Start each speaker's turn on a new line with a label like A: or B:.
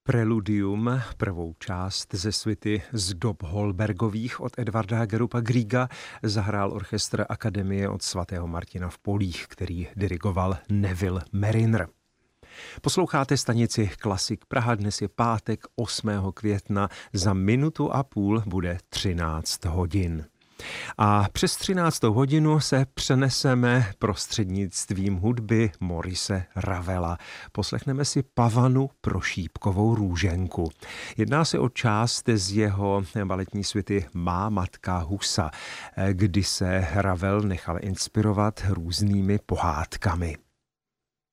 A: Preludium, prvou část ze suity z dob Holbergových od Edvarda Gerupa Grieга, zahrál orchestr Akademie od svatého Martina v Polích, který dirigoval Neville Marriner. Posloucháte stanici Klasik Praha, dnes je pátek 8. května, za minutu a půl bude 13 hodin. A přes 13. hodinu se přeneseme prostřednictvím hudby Maurice Ravela. Poslechneme si Pavanu pro šípkovou růženku. Jedná se o část z jeho baletní suity Má matka husa, kdy se Ravel nechal inspirovat různými pohádkami.